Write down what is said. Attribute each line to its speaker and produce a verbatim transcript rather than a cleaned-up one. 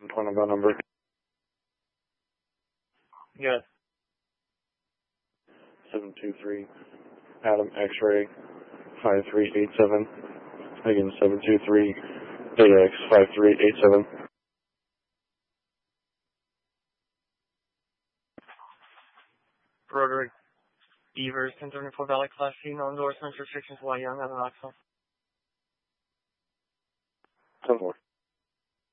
Speaker 1: Point of number.
Speaker 2: Yes.
Speaker 1: seven two three. Adam X-ray. five three eight seven. Again, seven two three. A X five three eight seven.
Speaker 2: Rotary. Beavers, ten thirty-four Valley Class C, no endorsements, restrictions, Y Young, on an Oxford.
Speaker 1: ten four.